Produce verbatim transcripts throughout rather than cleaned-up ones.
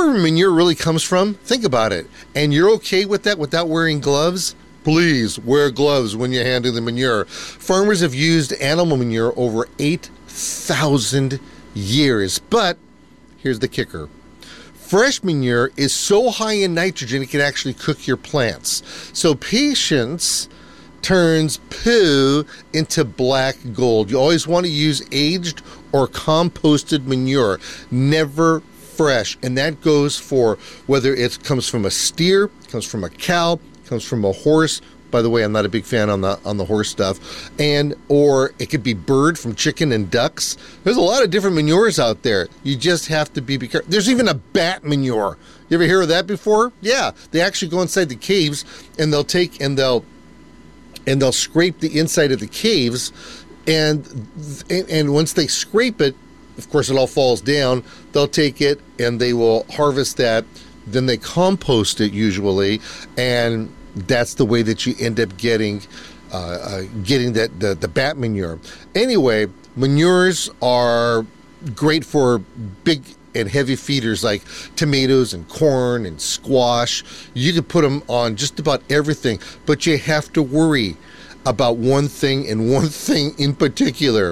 where manure really comes from? Think about it. And you're okay with that without wearing gloves? Please wear gloves when you're handling the manure. Farmers have used animal manure over eight thousand years. But here's the kicker. Fresh manure is so high in nitrogen it can actually cook your plants. So patience turns poo into black gold. You always want to use aged or composted manure, never fresh. And that goes for whether it comes from a steer, comes from a cow, comes from a horse. By the way, I'm not a big fan on the on the horse stuff. And or it could be bird from chicken and ducks. There's a lot of different manures out there. You just have to be, be careful. There's even a bat manure. You ever hear of that before? Yeah, they actually go inside the caves and they'll take and they'll and they'll scrape the inside of the caves, and and, and once they scrape it, of course it all falls down. They'll take it and they will harvest that. Then they compost it usually, and that's the way that you end up getting uh, uh, getting that the, the bat manure. Anyway, manures are great for big and heavy feeders like tomatoes and corn and squash. You can put them on just about everything, but you have to worry about one thing and one thing in particular.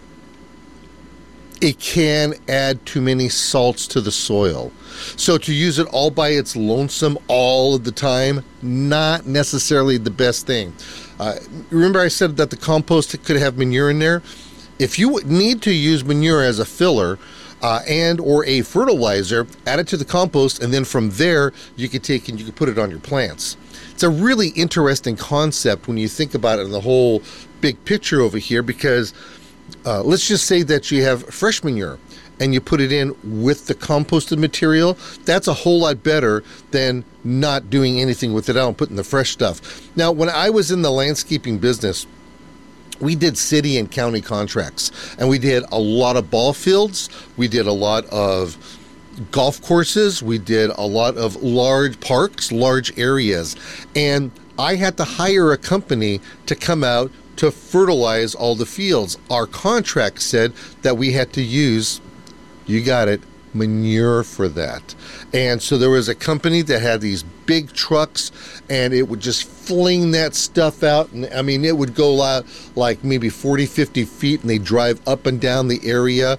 It can add too many salts to the soil. So to use it all by its lonesome all of the time, not necessarily the best thing. Uh, remember I said that the compost could have manure in there? If you need to use manure as a filler uh, and or a fertilizer, add it to the compost, and then from there you could take and you could put it on your plants. It's a really interesting concept when you think about it in the whole big picture over here, because Uh, let's just say that you have fresh manure and you put it in with the composted material. That's a whole lot better than not doing anything with it out and putting the fresh stuff. Now, when I was in the landscaping business, we did city and county contracts, and we did a lot of ball fields. We did a lot of golf courses. We did a lot of large parks, large areas. And I had to hire a company to come out to fertilize all the fields. Our contract said that we had to use, you got it, manure for that. And so there was a company that had these big trucks, and it would just fling that stuff out. And I mean, it would go out like maybe forty, fifty feet, and they drive up and down the area.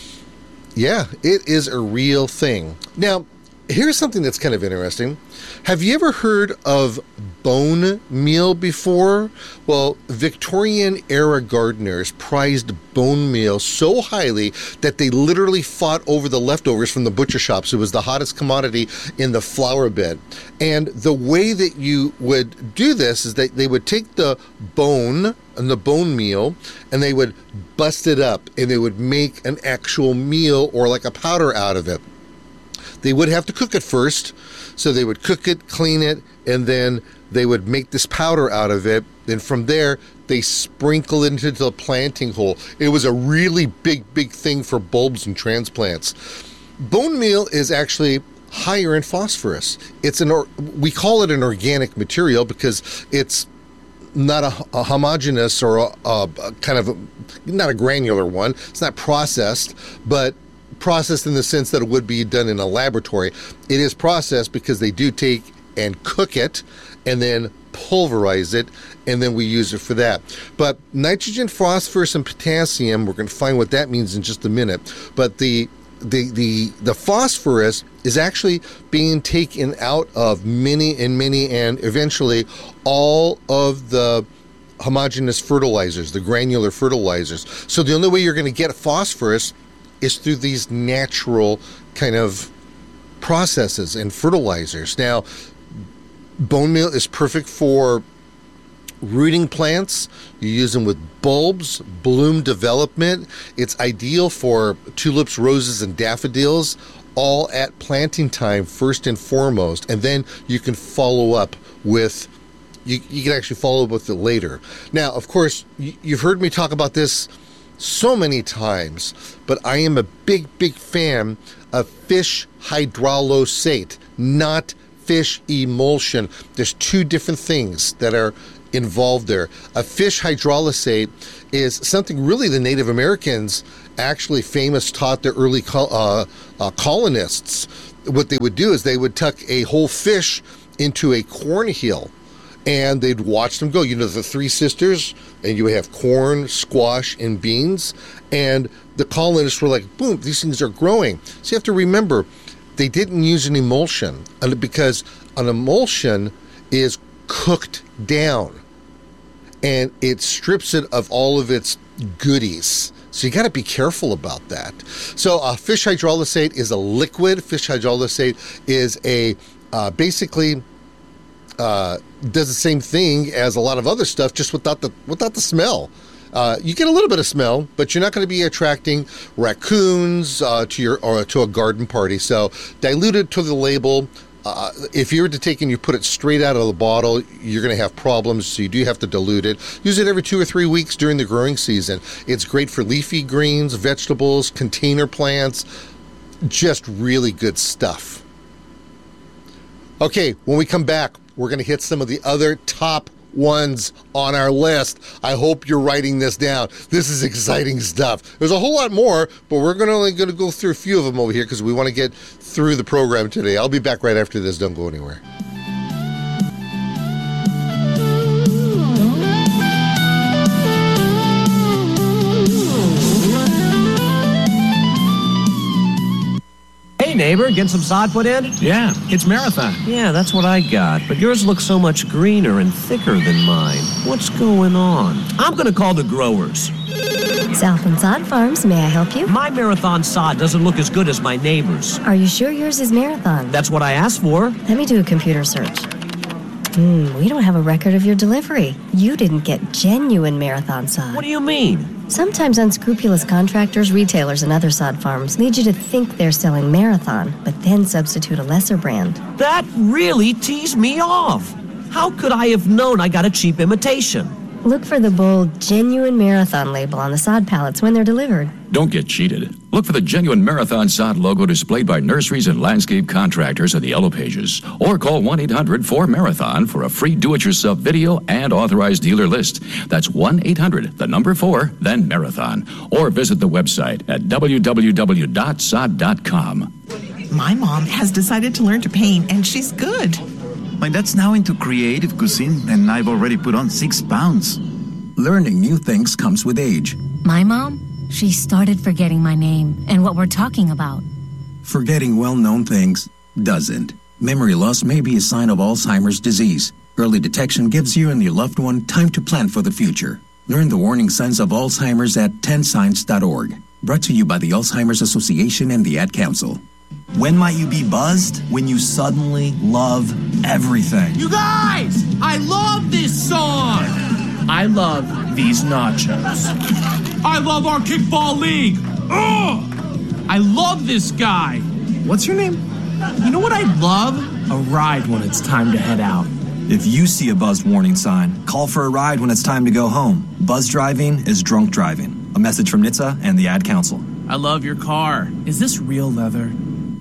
Yeah, it is a real thing. Now, here's something that's kind of interesting. Have you ever heard of bone meal before? Well, Victorian era gardeners prized bone meal so highly that they literally fought over the leftovers from the butcher shops. It was the hottest commodity in the flower bed. And the way that you would do this is that they would take the bone and the bone meal, and they would bust it up, and they would make an actual meal or like a powder out of it. They would have to cook it first. So they would cook it, clean it, and then they would make this powder out of it. Then from there, they sprinkle it into the planting hole. It was a really big, big thing for bulbs and transplants. Bone meal is actually higher in phosphorus. It's an or, we call it an organic material because it's not a, a homogeneous or a, a, a kind of a, not a granular one. It's not processed, but processed in the sense that it would be done in a laboratory. It is processed because they do take and cook it and then pulverize it, and then we use it for that. But nitrogen, phosphorus, and potassium, we're going to find what that means in just a minute. But the the the the phosphorus is actually being taken out of many and many and eventually all of the homogeneous fertilizers, the granular fertilizers. So the only way you're going to get phosphorus is through these natural kind of processes and fertilizers. Now, bone meal is perfect for rooting plants. You use them with bulbs, bloom development. It's ideal for tulips, roses, and daffodils, all at planting time first and foremost. And then you can follow up with, you, you can actually follow up with it later. Now, of course, you, you've heard me talk about this so many times, but I am a big, big fan of fish hydrolysate, not fish emulsion. There's two different things that are involved there. A fish hydrolysate is something really the Native Americans actually famous taught the early col- uh, uh, colonists. what they would do is they would tuck a whole fish into a cornmeal, and they'd watch them go. You know, the three sisters, and you would have corn, squash, and beans. And the colonists were like, boom, these things are growing. So you have to remember, they didn't use an emulsion, because an emulsion is cooked down, and it strips it of all of its goodies. So you got to be careful about that. So uh, fish hydrolysate is a liquid. Fish hydrolysate is a uh, basically uh, does the same thing as a lot of other stuff, just without the without the smell. Uh, you get a little bit of smell, but you're not going to be attracting raccoons uh, to your or to a garden party. So dilute it to the label. Uh, if you were to take and you put it straight out of the bottle, you're going to have problems, so you do have to dilute it. Use it every two or three weeks during the growing season. It's great for leafy greens, vegetables, container plants, just really good stuff. Okay, when we come back, we're going to hit some of the other top ones on our list. I hope you're writing this down. This is exciting stuff. There's a whole lot more, but we're going to only going to go through a few of them over here because we want to get through the program today. I'll be back right after this. Don't go anywhere. Hey neighbor, get some sod put in? Yeah, it's Marathon. Yeah, that's what I got, but yours looks so much greener and thicker than mine. What's going on? I'm gonna call the growers. Southland Sod Farms, may I help you? My Marathon sod doesn't look as good as my neighbor's. Are you sure yours is Marathon? That's what I asked for. Let me do a computer search. Hmm, we don't have a record of your delivery. You didn't get genuine Marathon sod. What do you mean? Sometimes unscrupulous contractors, retailers, and other sod farms lead you to think they're selling Marathon, but then substitute a lesser brand. That really teased me off. How could I have known I got a cheap imitation? Look for the bold, genuine Marathon label on the sod pallets when they're delivered. Don't get cheated. Look for the genuine Marathon sod logo displayed by nurseries and landscape contractors in the yellow pages. Or call one eight hundred four marathon for a free do-it-yourself video and authorized dealer list. That's one eight hundred, the number four, then Marathon. Or visit the website at w w w dot sod dot com. My mom has decided to learn to paint, and she's good. My dad's now into creative cuisine, and I've already put on six pounds. Learning new things comes with age. My mom, she started forgetting my name and what we're talking about. Forgetting well-known things doesn't. Memory loss may be a sign of Alzheimer's disease. Early detection gives you and your loved one time to plan for the future. Learn the warning signs of Alzheimer's at ten signs dot org. Brought to you by the Alzheimer's Association and the Ad Council. When might you be buzzed? When you suddenly love everything. You guys! I love this song! I love these nachos. I love our kickball league! Ugh! I love this guy! What's your name? You know what I love? A ride when it's time to head out. If you see a buzzed warning sign, call for a ride when it's time to go home. Buzz driving is drunk driving. A message from N H T S A and the Ad Council. I love your car. Is this real leather?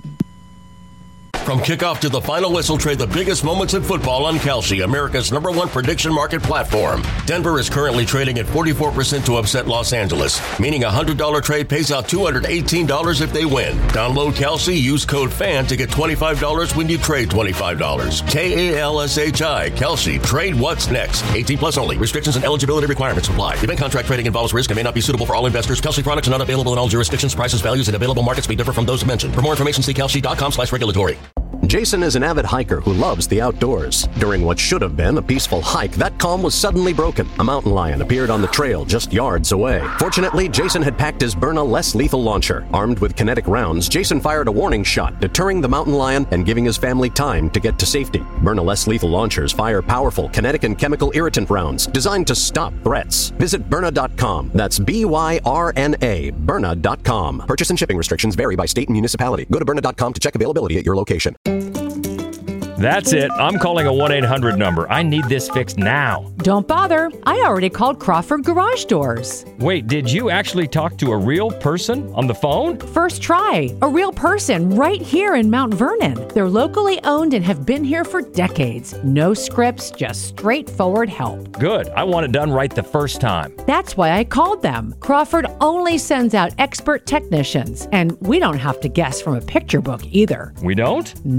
From kickoff to the final whistle, trade the biggest moments in football on Kalshi, America's number one prediction market platform. Denver is currently trading at forty-four percent to upset Los Angeles, meaning a one hundred dollars trade pays out two hundred eighteen dollars if they win. Download Kalshi, use code FAN to get twenty-five dollars when you trade twenty-five dollars. K A L S H I, Kalshi. Trade what's next. eighteen plus only. Restrictions and eligibility requirements apply. Event contract trading involves risk and may not be suitable for all investors. Kalshi products are not available in all jurisdictions. Prices, values, and available markets may differ from those mentioned. For more information, see kalshi dot com slash regulatory. Jason is an avid hiker who loves the outdoors. During what should have been a peaceful hike, that calm was suddenly broken. A mountain lion appeared on the trail just yards away. Fortunately, Jason had packed his Byrna less lethal launcher. Armed with kinetic rounds, Jason fired a warning shot, deterring the mountain lion and giving his family time to get to safety. Byrna less lethal launchers fire powerful kinetic and chemical irritant rounds designed to stop threats. Visit Byrna dot com. That's B Y R N A, Byrna dot com. Purchase and shipping restrictions vary by state and municipality. Go to Byrna dot com to check availability at your location. That's it. I'm calling a one eight hundred number. I need this fixed now. Don't bother. I already called Crawford Garage Doors. Wait, did you actually talk to a real person on the phone? First try. A real person right here in Mount Vernon. They're locally owned and have been here for decades. No scripts, just straightforward help. Good. I want it done right the first time. That's why I called them. Crawford only sends out expert technicians, and we don't have to guess from a picture book either. We don't?